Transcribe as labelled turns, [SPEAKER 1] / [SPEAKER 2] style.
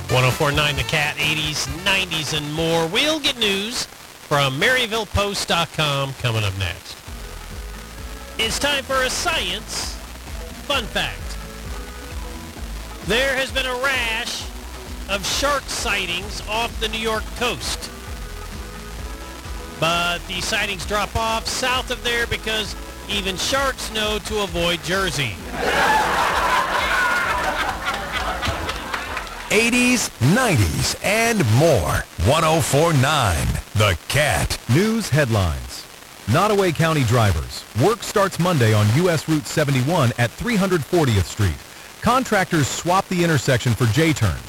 [SPEAKER 1] 1049 The Cat, 80s, 90s, and more. We'll get news from MaryvillePost.com coming up next. It's time for a science fun fact. There has been a rash of shark sightings off the New York coast. But the sightings drop off south of there because even sharks know to avoid Jersey.
[SPEAKER 2] 80s, 90s, and more. 1049 The Cat.
[SPEAKER 3] News headlines. Nottoway County drivers. Work starts Monday on U.S. Route 71 at 340th Street. Contractors swap the intersection for J-turns.